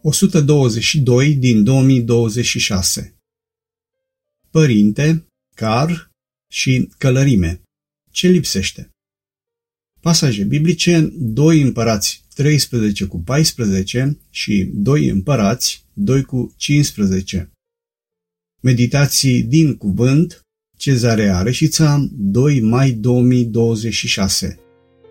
122 din 2026. Părinte, car și călărime. Ce lipsește? Pasaje biblice: 2 Împărați 13:14 și 2 Împărați 2:15. Meditații din cuvânt, Cezarea Reșița, 2 mai 2026.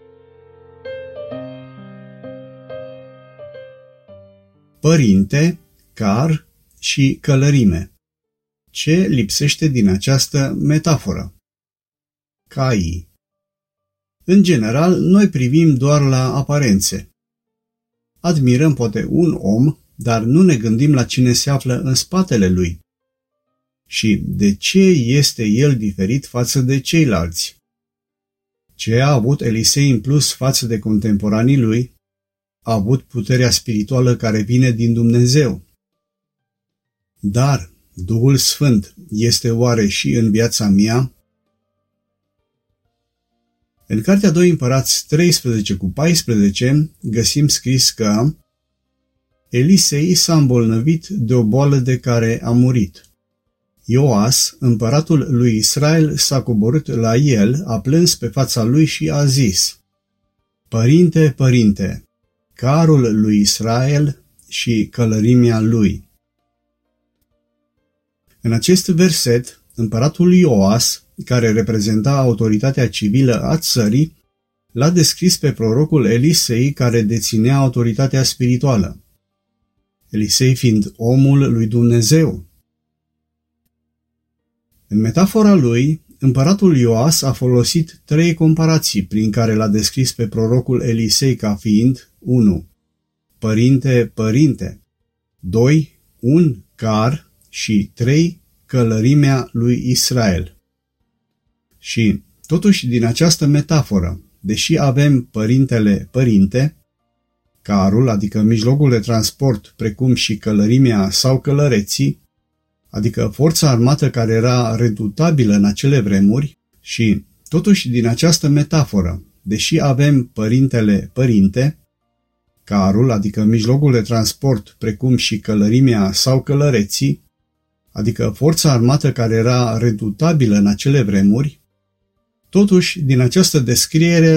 Părinte, car și călărime. Ce lipsește din această metaforă? Caii. În general, noi privim doar la aparențe. Admirăm poate un om, dar nu ne gândim la cine se află în spatele lui. Și de ce este el diferit față de ceilalți? Ce a avut Elisei în plus față de contemporanii lui? A avut puterea spirituală care vine din Dumnezeu. Dar Duhul Sfânt este oare și în viața mea? În cartea 2 Împărați 13:14 găsim scris că Elisei s-a îmbolnăvit de o boală de care a murit. Ioas, împăratul lui Israel, s-a coborât la el, a plâns pe fața lui și a zis: Părinte, părinte, carul lui Israel și călărimea lui. În acest verset, împăratul Ioas, care reprezenta autoritatea civilă a țării, l-a descris pe prorocul Elisei, care deținea autoritatea spirituală. Elisei fiind omul lui Dumnezeu. În metafora lui, împăratul Ioas a folosit 3 comparații prin care l-a descris pe prorocul Elisei ca fiind 1. Părinte, părinte, 2. Un car și 3. Călărimea lui Israel. Și, totuși, din această metaforă, deși avem părintele părinte, carul, adică mijlocul de transport, precum și călărimea sau călăreții, adică forța armată care era redutabilă în acele vremuri, și, totuși, din această metaforă, deși avem părintele părinte, carul, adică mijlocul de transport, precum și călărimea sau călăreții, adică forța armată care era redutabilă în acele vremuri, totuși, din această descriere